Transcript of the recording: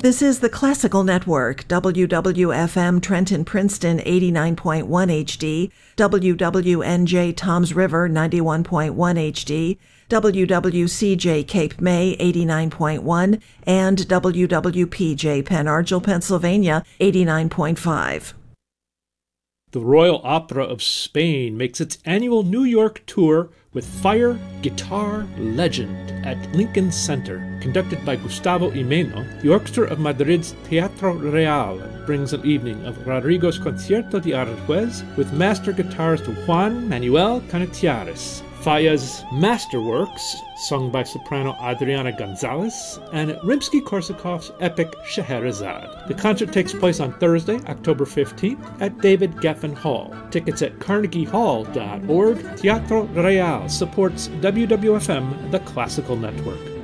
This is the Classical Network, WWFM Trenton Princeton 89.1 HD, WWNJ Toms River 91.1 HD, WWCJ Cape May 89.1, and WWPJ Penn Argyl, Pennsylvania 89.5. The Royal Opera of Spain makes its annual New York tour with Fire, Guitar, Legend at Lincoln Center. Conducted by Gustavo Imeno, the Orchestra of Madrid's Teatro Real brings an evening of Rodrigo's Concierto de Aranjuez with master guitarist Juan Manuel Canitiares, Falla's Masterworks, sung by soprano Adriana Gonzalez, and Rimsky-Korsakov's epic Scheherazade. The concert takes place on Thursday, October 15th at David Geffen Hall. Tickets at carnegiehall.org. Teatro Real supports WWFM, the Classical Network.